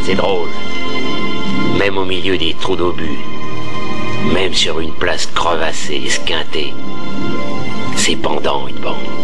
C'est drôle. Même au milieu des trous d'obus, même sur une place crevassée, esquintée, c'est pendant une bande.